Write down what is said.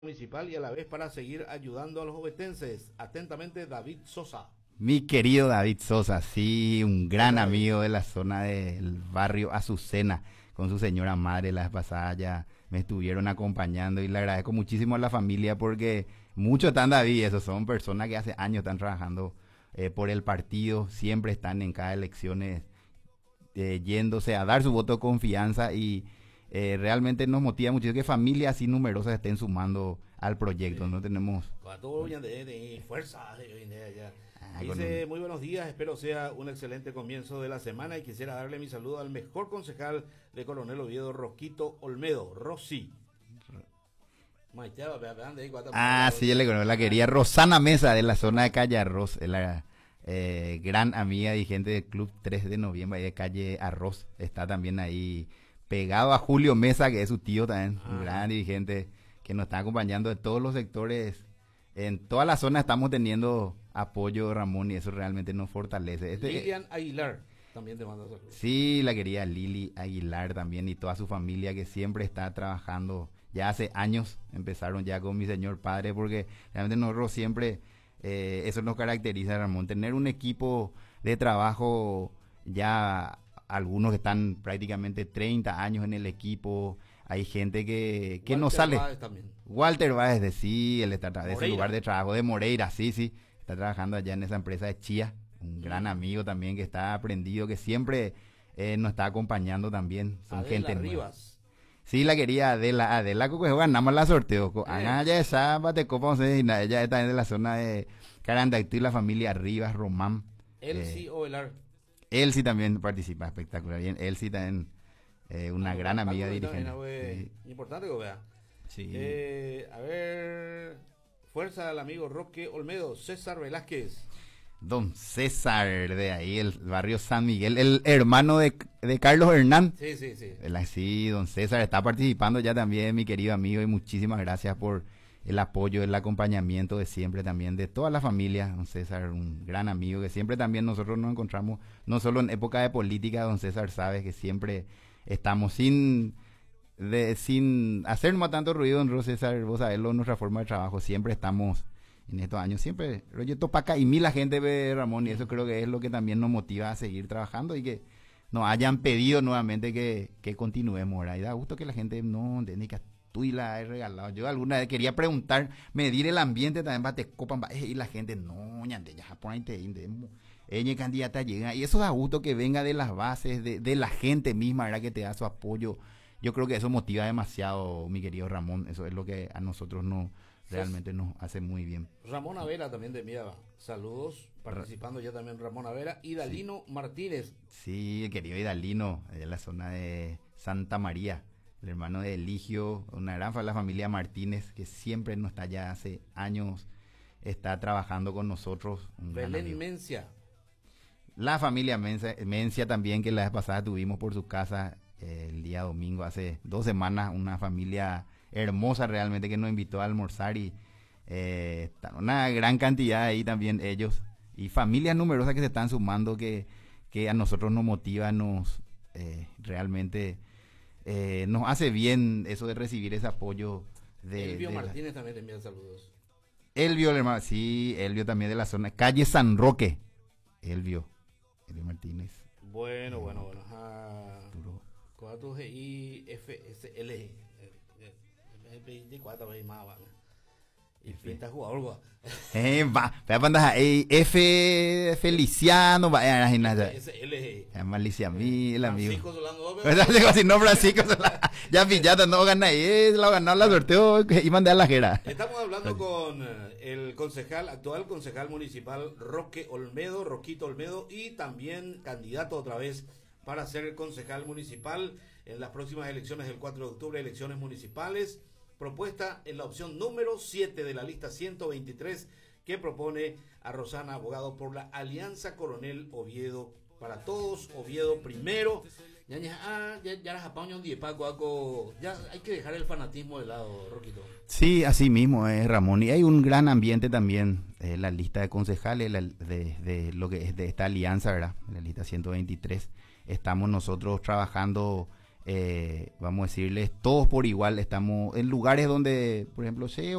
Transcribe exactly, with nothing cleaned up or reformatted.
municipal y a la vez para seguir ayudando a los ovetenses. Atentamente, David Sosa. Mi querido David Sosa, sí, un gran Hola, amigo de la zona del barrio Azucena, con su señora madre. La vez pasada ya me estuvieron acompañando y le agradezco muchísimo a la familia porque muchos están, David, esos son personas que hace años están trabajando eh, por el partido, siempre están en cada elecciones eh, yéndose a dar su voto de confianza y eh, realmente nos motiva mucho que familias así numerosas estén sumando al proyecto. No tenemos... Todo de, de fuerza. De, de, de, Ah, Dice, un... muy buenos días, espero sea un excelente comienzo de la semana y quisiera darle mi saludo al mejor concejal de Coronel Oviedo, Rosquito Olmedo, Rosy. Ah, sí, yo le conozco, la quería Rosana Mesa de la zona de Calle Arroz, es la eh, gran amiga y gente del Club tres de noviembre ahí de Calle Arroz. Está también ahí pegado a Julio Mesa, que es su tío también, ah, un gran dirigente que nos está acompañando de todos los sectores. En toda la zona estamos teniendo apoyo, Ramón, y eso realmente nos fortalece. Este, Lilian Aguilar también te manda saludos. Sí, la querida Lili Aguilar también y toda su familia que siempre está trabajando. Ya hace años empezaron ya con mi señor padre, porque realmente nosotros siempre, eh, eso nos caracteriza, Ramón, tener un equipo de trabajo, ya algunos que están prácticamente treinta años en el equipo. Hay gente que, que no sale. Báez también. Walter Báez de sí, él está de ese lugar de trabajo de Moreira, sí, sí, está trabajando allá en esa empresa de Chía, un mm. gran amigo también que está aprendido, que siempre eh, nos está acompañando también. Son Adela gente Rivas. Nueva. Sí, la quería Adela, Adela que ganamos la sorteo. Eh. Allá esa bate copa, ella está de la zona de Carandactú y la familia Rivas, Román. Elsie eh, Ovelar. Elsie también participa, espectacular. Bien, Elsie también. Eh, una ah, gran amiga dirigente. Sí. Importante que vea. Sí. Eh, a ver, fuerza al amigo Roque Olmedo, César Velázquez. Don César, de ahí, el barrio San Miguel, el hermano de, de Carlos Hernán. Sí, sí, sí. Sí, don César está participando ya también, mi querido amigo, y muchísimas gracias por el apoyo, el acompañamiento de siempre también, de toda la familia. Don César, un gran amigo, que siempre también nosotros nos encontramos, no solo en época de política, don César sabe que siempre... Estamos sin de, sin hacer más tanto ruido, don César, vos sabés, nuestra forma de trabajo, siempre estamos en estos años, siempre, rollo topaca y mil la gente ve, Ramón, y eso creo que es lo que también nos motiva a seguir trabajando y que nos hayan pedido nuevamente que, que continuemos, ¿verdad? Y da gusto que la gente no entiende que tú y la he regalado. Yo alguna vez quería preguntar, medir el ambiente también para te copan, y la gente, no, ñande, ya por ahí te ella candidata llega, y eso da gusto que venga de las bases, de, de la gente misma, ¿verdad? Que te da su apoyo. Yo creo que eso motiva demasiado, mi querido Ramón, eso es lo que a nosotros no realmente nos hace muy bien. Ramón Avera también te enviaba saludos, participando ya también Ramón Avera, y Dalino sí. Martínez. Sí, el querido Idalino, de la zona de Santa María, el hermano de Eligio, una gran familia, la familia Martínez, que siempre nos está ya hace años, está trabajando con nosotros. Belén Mencia. La familia Mencia, Mencia también, que la vez pasada tuvimos por su casa eh, el día domingo, hace dos semanas, una familia hermosa realmente que nos invitó a almorzar y eh, una gran cantidad ahí también ellos y familias numerosas que se están sumando que, que a nosotros nos motiva, nos eh, realmente eh, nos hace bien eso de recibir ese apoyo. De, Elvio de Martínez la... también te envía saludos. Elvio, hermano, sí, Elvio también de la zona, calle San Roque, Elvio. Martínez. Bueno, eh, bueno, bueno. cuatro G I F S L veinticuatro más y pinta jugador. Eh, va, va F Feliciano, va a S L G. Malicia mí, el amigo. Francisco Solano. Si no Francisco ya pillata no gana ahí, lo ganó la sorteo y mandé a la jera. Estamos hablando con el concejal, actual concejal municipal Roque Olmedo, Roquito Olmedo, y también candidato otra vez para ser concejal municipal en las próximas elecciones del cuatro de octubre, elecciones municipales. Propuesta en la opción número siete de la lista ciento veintitrés que propone a Rosana Abogado por la Alianza Coronel Oviedo para todos, Oviedo primero. Ya, ya, ya, ya, ya hay que dejar el fanatismo de lado, Roquito. Sí, así mismo es, Ramón, y hay un gran ambiente también en eh, la lista de concejales la, de, de lo que es de esta alianza, ¿verdad? En la lista ciento veintitrés estamos nosotros trabajando eh, vamos a decirles, todos por igual estamos en lugares donde, por ejemplo, se